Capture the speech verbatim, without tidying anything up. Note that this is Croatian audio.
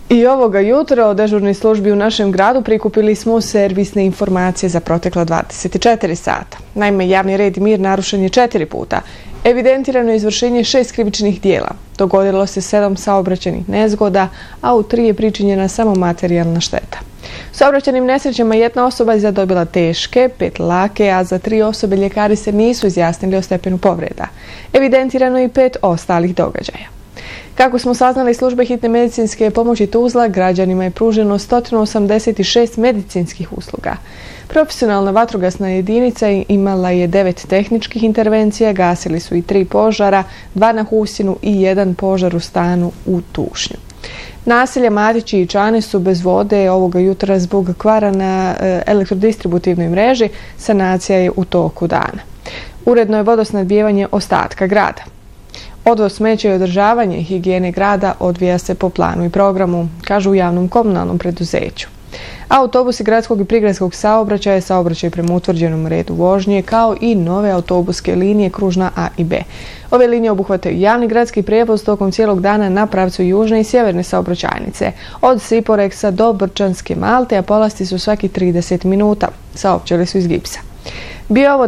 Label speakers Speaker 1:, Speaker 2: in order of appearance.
Speaker 1: I ovoga jutra od dežurnih službi u našem gradu prikupili smo servisne informacije za protekla dvadeset četiri sata. Naime, javni red i mir narušen je četiri puta. Evidentirano je izvršenje šest krivičnih dijela. Dogodilo se sedam saobraćajnih nezgoda, a u tri je pričinjena samo materijalna šteta. U saobraćajnim nesrećama jedna osoba je zadobila teške, pet lake, a za tri osobe ljekari se nisu izjasnili o stepenu povreda. Evidentirano je i pet ostalih događaja. Kako smo saznali, službe hitne medicinske pomoći Tuzla građanima je pruženo sto osamdeset šest medicinskih usluga. Profesionalna vatrogasna jedinica imala je devet tehničkih intervencija, gasili su i tri požara, dva na Husinu i jedan požar u stanu u Tušnju. Naselja Matići i Čane su bez vode ovoga jutra zbog kvara na elektrodistributivnoj mreži. Sanacija je u toku dana. Uredno je vodosnabdijevanje ostatka grada. Odvoz smeća i održavanje higijene grada odvija se po planu i programu, kažu u javnom komunalnom preduzeću. Autobusi gradskog i prigradskog saobraćaja, saobraćaj prema utvrđenom redu vožnje, kao i nove autobuske linije kružna A i B. Ove linije obuhvataju javni gradski prijevoz tokom cijelog dana na pravcu južne i sjeverne saobraćajnice, od Siporeksa do Brčanske Malte, a polasti su svaki trideset minuta, saopćili su iz Gipsa. Bio ovo